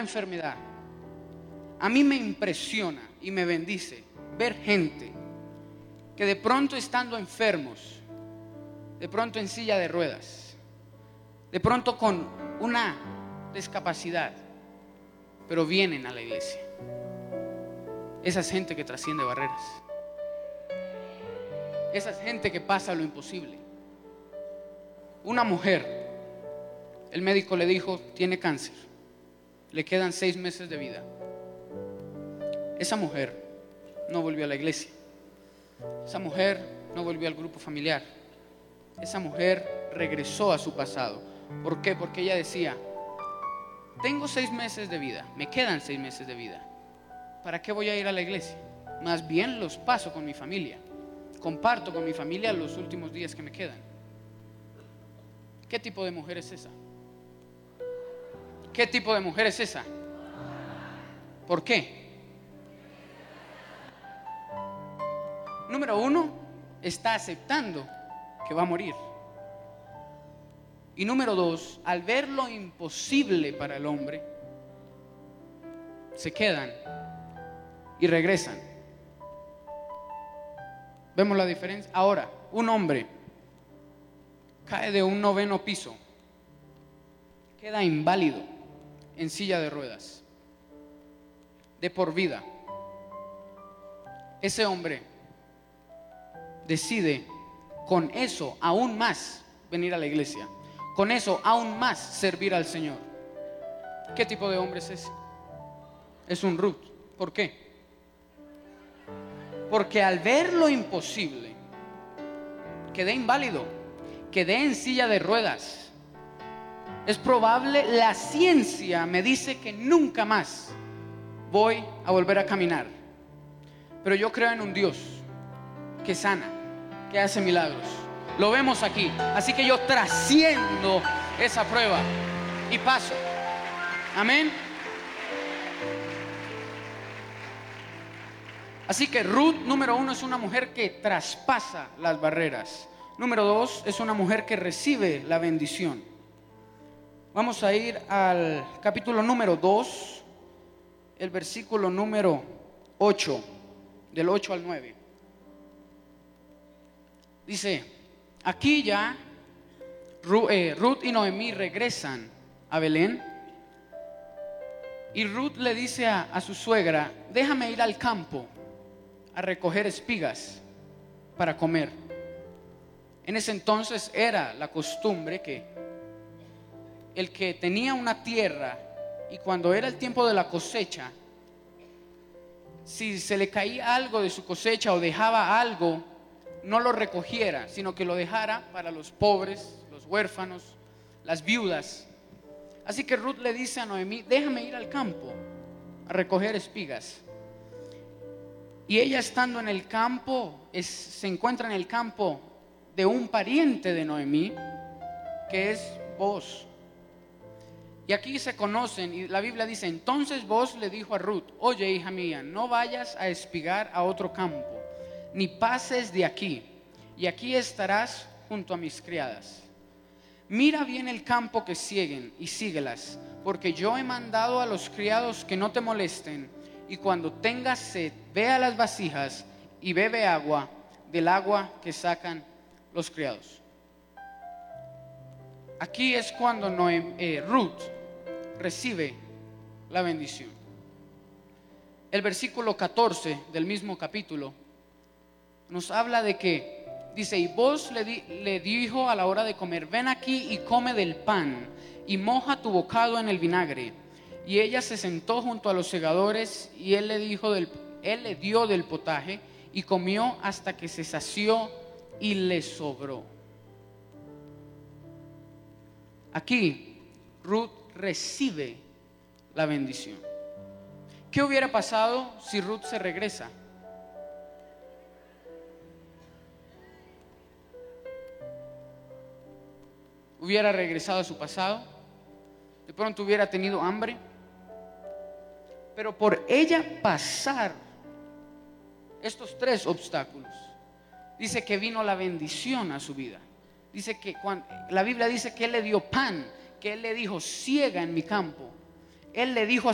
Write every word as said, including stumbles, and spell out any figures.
enfermedad. A mí me impresiona y me bendice ver gente que de pronto estando enfermos, de pronto en silla de ruedas, de pronto con una discapacidad, pero vienen a la iglesia. Esa es gente que trasciende barreras. Esa es gente que pasa lo imposible. Una mujer, el médico le dijo, tiene cáncer, le quedan seis meses de vida. Esa mujer no volvió a la iglesia. Esa mujer no volvió al grupo familiar. Esa mujer regresó a su pasado. ¿Por qué? Porque ella decía, tengo seis meses de vida, me quedan seis meses de vida. ¿Para qué voy a ir a la iglesia? Más bien los paso con mi familia. Comparto con mi familia los últimos días que me quedan. ¿Qué tipo de mujer es esa? ¿Qué tipo de mujer es esa? ¿Por qué? Número uno, está aceptando que va a morir. Y número dos, al ver lo imposible para el hombre, se quedan y regresan. ¿Vemos la diferencia? Ahora, un hombre cae de un noveno piso, queda inválido en silla de ruedas, de por vida. Ese hombre decide con eso aún más venir a la iglesia, con eso aún más servir al Señor. ¿Qué tipo de hombre es ese? Es un Ruth. ¿Por qué? Porque al ver lo imposible, quedé inválido, quedé en silla de ruedas. Es probable, la ciencia me dice que nunca más voy a volver a caminar. Pero yo creo en un Dios que sana, que hace milagros. Lo vemos aquí. Así que yo trasciendo esa prueba y paso. Amén. Así que Ruth, número uno, es una mujer que traspasa las barreras. Número dos, es una mujer que recibe la bendición. Vamos a ir al capítulo número dos, el versículo número ocho, del ocho al nueve. Dice, aquí ya Ruth y Noemí regresan a Belén. Y Ruth le dice a, a su suegra, déjame ir al campo a recoger espigas para comer. En ese entonces era la costumbre que el que tenía una tierra y cuando era el tiempo de la cosecha, si se le caía algo de su cosecha o dejaba algo, no lo recogiera, sino que lo dejara para los pobres, los huérfanos, las viudas. Así que Ruth le dice a Noemí, déjame ir al campo a recoger espigas. Y ella estando en el campo, es, se encuentra en el campo de un pariente de Noemí, que es Boaz. Y aquí se conocen, y la Biblia dice, entonces Boaz le dijo a Ruth, oye hija mía, no vayas a espigar a otro campo, ni pases de aquí, y aquí estarás junto a mis criadas. Mira bien el campo que siguen y síguelas, porque yo he mandado a los criados que no te molesten, y cuando tengas sed, ve a las vasijas y bebe agua del agua que sacan los criados. Aquí es cuando Noem, eh, Ruth recibe la bendición. El versículo catorce del mismo capítulo nos habla de que dice, y Boaz le, di, le dijo a la hora de comer, ven aquí y come del pan y moja tu bocado en el vinagre. Y ella se sentó junto a los segadores y él le, dijo del, él le dio del potaje y comió hasta que se sació y le sobró. Aquí Ruth recibe la bendición. ¿Qué hubiera pasado si Ruth se regresa? Hubiera regresado a su pasado, de pronto hubiera tenido hambre, pero por ella pasar estos tres obstáculos, dice que vino la bendición a su vida. Dice que cuando, la Biblia dice que él le dio pan, que él le dijo, siega en mi campo. Él le dijo a